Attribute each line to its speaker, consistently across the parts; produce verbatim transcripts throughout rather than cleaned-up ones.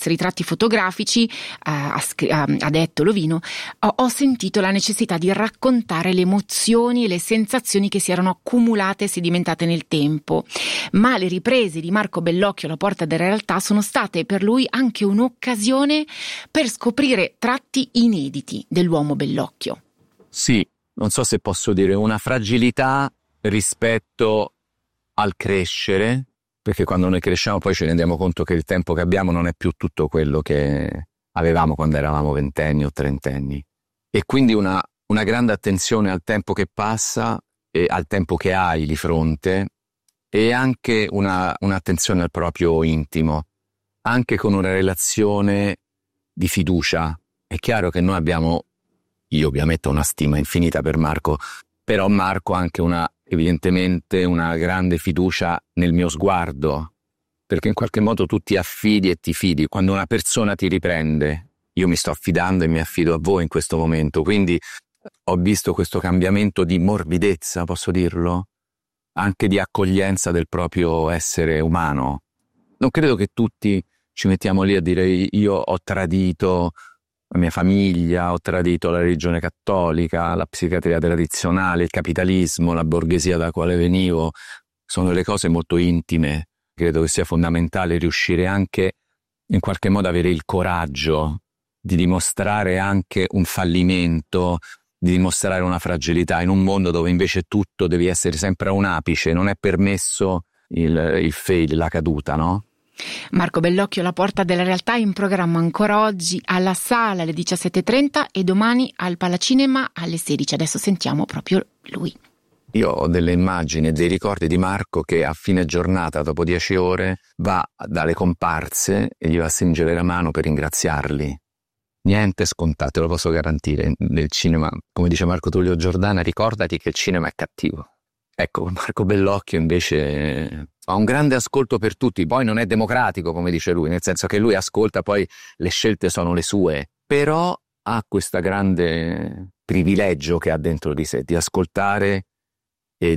Speaker 1: diversi ritratti fotografici, eh, ha, scr- ha detto Lovino, ho, ho sentito la necessità di raccontare le emozioni e le sensazioni che si erano accumulate e sedimentate nel tempo, ma le riprese di Marco Bellocchio alla porta della realtà sono state per lui anche un'occasione per scoprire tratti inediti dell'uomo Bellocchio.
Speaker 2: Sì, non so se posso dire una fragilità rispetto al crescere, perché quando noi cresciamo poi ci rendiamo conto che il tempo che abbiamo non è più tutto quello che avevamo quando eravamo ventenni o trentenni, e quindi una, una grande attenzione al tempo che passa e al tempo che hai di fronte, e anche una, un'attenzione al proprio intimo, anche con una relazione di fiducia. È chiaro che noi abbiamo, io ovviamente ho una stima infinita per Marco, però Marco ha anche una, evidentemente una grande fiducia nel mio sguardo, perché in qualche modo tu ti affidi e ti fidi. Quando una persona ti riprende, io mi sto affidando e mi affido a voi in questo momento, quindi ho visto questo cambiamento di morbidezza, posso dirlo? Anche di accoglienza del proprio essere umano. Non credo che tutti ci mettiamo lì a dire io ho tradito la mia famiglia, ho tradito la religione cattolica, la psichiatria tradizionale, il capitalismo, la borghesia da quale venivo. Sono delle cose molto intime. Credo che sia fondamentale riuscire anche in qualche modo avere il coraggio di dimostrare anche un fallimento, di dimostrare una fragilità in un mondo dove invece tutto devi essere sempre a un apice, non è permesso il, il fail, la caduta, no?
Speaker 1: Marco Bellocchio, La porta della realtà, in programma ancora oggi alla Sala alle diciassette e trenta e domani al Palacinema alle sedici. Adesso sentiamo proprio lui.
Speaker 2: Io ho delle immagini e dei ricordi di Marco che a fine giornata, dopo dieci ore, va dalle comparse e gli va a stringere la mano per ringraziarli. Niente scontato, te lo posso garantire. Nel cinema, come dice Marco Tullio Giordana, ricordati che il cinema è cattivo. Ecco, Marco Bellocchio invece ha un grande ascolto per tutti, poi non è democratico come dice lui, nel senso che lui ascolta, poi le scelte sono le sue, però ha questo grande privilegio che ha dentro di sé, di ascoltare e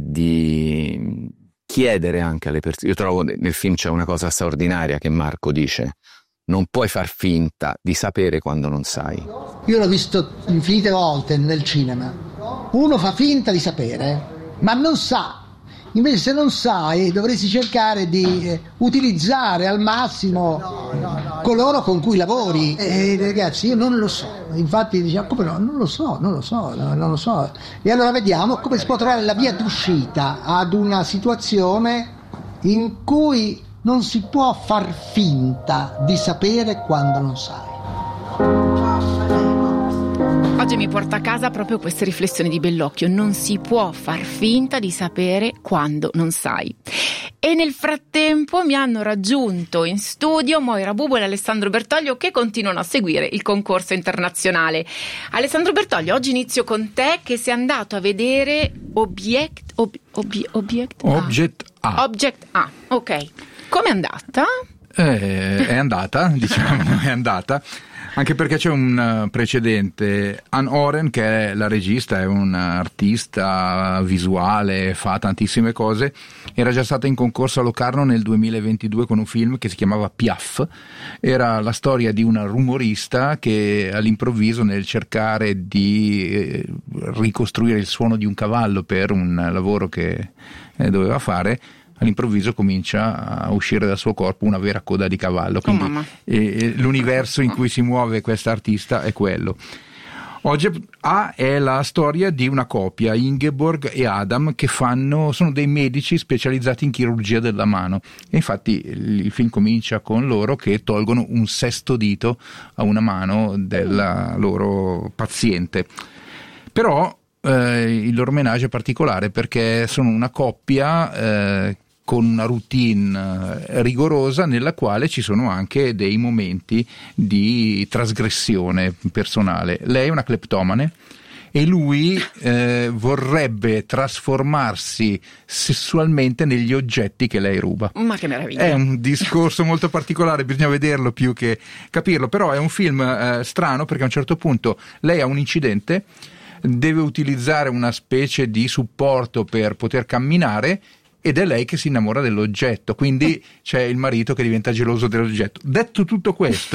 Speaker 2: di chiedere anche alle persone. Io trovo nel film c'è una cosa straordinaria che Marco dice: non puoi far finta di sapere quando non sai.
Speaker 3: Io l'ho visto infinite volte nel cinema, uno fa finta di sapere ma non sa, invece se non sai dovresti cercare di eh, utilizzare al massimo no, no, no, coloro con cui lavori. E ragazzi, io non lo so, infatti diciamo come no, non lo so, non lo so, no, non lo so. E allora vediamo come si può trovare la via d'uscita ad una situazione in cui non si può far finta di sapere quando non sai.
Speaker 1: Oggi mi porta a casa proprio queste riflessioni di Bellocchio: non si può far finta di sapere quando non sai. E nel frattempo mi hanno raggiunto in studio Moira Bubo e Alessandro Bertoglio, che continuano a seguire il concorso internazionale. Alessandro Bertoglio, oggi inizio con te, che sei andato a vedere Object ob, ob, Object
Speaker 4: Object A.
Speaker 1: A. Object A, ok. Com'è andata?
Speaker 4: Eh, è andata, diciamo, è andata. Anche perché c'è un precedente. Anne Oren, che è la regista, è un artista visuale, fa tantissime cose, era già stata in concorso a Locarno nel duemilaventidue con un film che si chiamava Piaf. Era la storia di una rumorista che all'improvviso, nel cercare di ricostruire il suono di un cavallo per un lavoro che doveva fare, all'improvviso comincia a uscire dal suo corpo una vera coda di cavallo. Quindi
Speaker 1: oh,
Speaker 4: eh, l'universo in cui si muove questa artista è quello. Object A è la storia di una coppia, Ingeborg e Adam, che fanno, sono dei medici specializzati in chirurgia della mano, e infatti il film comincia con loro che tolgono un sesto dito a una mano della loro paziente. Però eh, il loro menage è particolare perché sono una coppia eh, con una routine rigorosa nella quale ci sono anche dei momenti di trasgressione personale. Lei è una cleptomane e lui eh, vorrebbe trasformarsi sessualmente negli oggetti che lei ruba.
Speaker 1: Ma che meraviglia!
Speaker 4: È un discorso molto particolare, bisogna vederlo più che capirlo, però è un film eh, strano perché a un certo punto lei ha un incidente, deve utilizzare una specie di supporto per poter camminare, ed è lei che si innamora dell'oggetto, quindi c'è il marito che diventa geloso dell'oggetto. Detto tutto questo,